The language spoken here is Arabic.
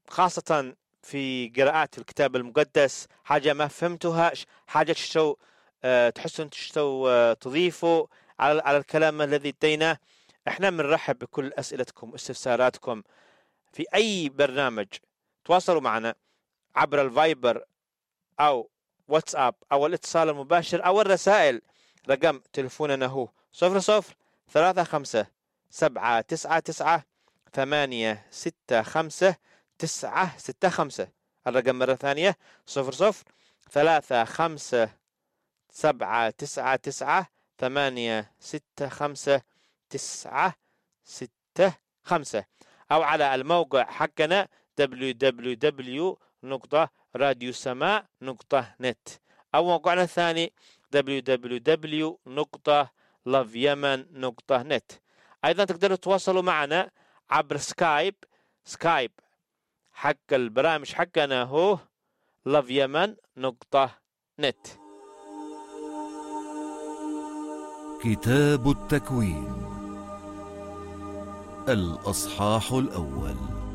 خاصة في قراءات الكتاب المقدس حاجة ما فهمتوها، حاجة تحسون تضيفوا على الكلام الذي اديناه. احنا بنرحب بكل أسئلتكم واستفساراتكم في أي برنامج. تواصلوا معنا عبر الفايبر أو واتساب أو الاتصال المباشر أو الرسائل. رقم تلفوننا هو 003599865965. الرقم مرة ثانية 003599865965 أو على الموقع حقنا www.radiosama.net أو موقعنا الثاني www.loveyemen.net. أيضا تقدروا تتواصلوا معنا عبر سكايب حق البرامج حقنا هو loveyemen.net. كتاب التكوين الأصحاح الأول.